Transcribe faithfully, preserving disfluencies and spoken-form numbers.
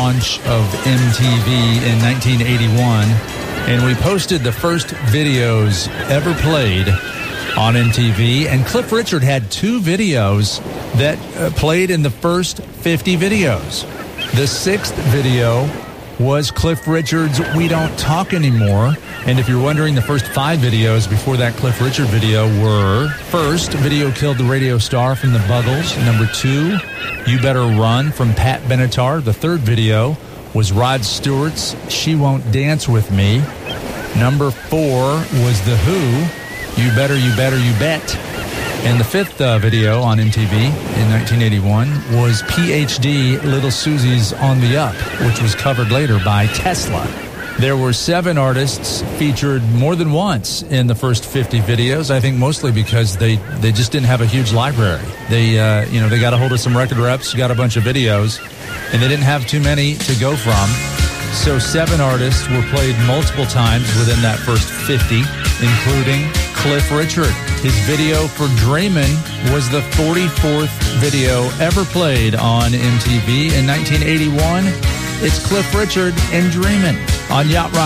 launch of M T V in nineteen eighty-one, and we posted the first videos ever played on M T V, and Cliff Richard had two videos that uh, played in the first fifty videos. The sixth video was Cliff Richard's We Don't Talk Anymore. And if you're wondering, the first five videos before that Cliff Richard video were, first, Video Killed the Radio Star from the Buggles. Number two, You Better Run from Pat Benatar. The third video was Rod Stewart's She Won't Dance With Me. Number four was The Who, You Better, You Better, You Bet. And the fifth uh, video on M T V in nineteen eighty-one was P H D Little Susie's On the Up, which was covered later by Tesla. There were seven artists featured more than once in the first fifty videos, I think mostly because they, they just didn't have a huge library. They, uh, you know, they got a hold of some record reps, got a bunch of videos, and they didn't have too many to go from. So seven artists were played multiple times within that first fifty, including Cliff Richard. His video for Dreamin' was the forty-fourth video ever played on M T V in nineteen eighty-one. It's Cliff Richard and Dreamin' on Yacht Rock.